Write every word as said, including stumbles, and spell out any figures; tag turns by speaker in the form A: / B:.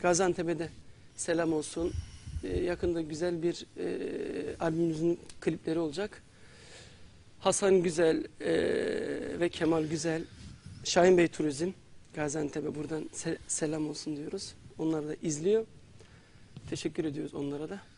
A: Gaziantep'e de selam olsun. E, yakında güzel bir e, albümümüzün klipleri olacak. Hasan Güzel e, ve Kemal Güzel, Şahin Bey Turizm, Gaziantep'e buradan se selam olsun diyoruz. Onlar da izliyor. Teşekkür ediyoruz onlara da.